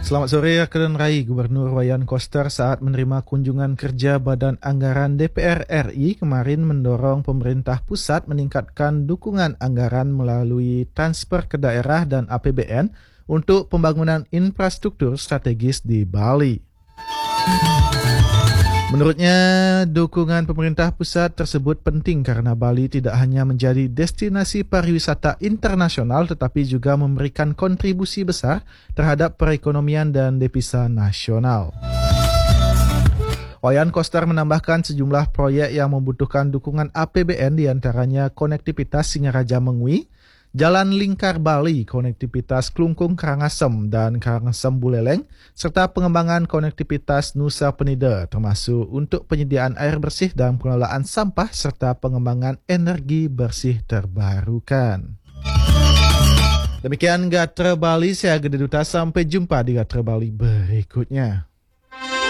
Selamat sore, Rekan Rai. Gubernur Wayan Koster saat menerima kunjungan kerja Badan Anggaran DPR RI kemarin mendorong pemerintah pusat meningkatkan dukungan anggaran melalui transfer ke daerah dan APBN untuk pembangunan infrastruktur strategis di Bali. Menurutnya, dukungan pemerintah pusat tersebut penting karena Bali tidak hanya menjadi destinasi pariwisata internasional tetapi juga memberikan kontribusi besar terhadap perekonomian dan devisa nasional. Wayan Koster menambahkan sejumlah proyek yang membutuhkan dukungan APBN diantaranya konektivitas Singaraja Mengwi, Jalan Lingkar Bali, konektivitas Klungkung Karangasem dan Karangasem Buleleng, serta pengembangan konektivitas Nusa Penida, termasuk untuk penyediaan air bersih dan pengelolaan sampah serta pengembangan energi bersih terbarukan. Demikian Gatra Bali, saya Gede Duta, sampai jumpa di Gatra Bali berikutnya.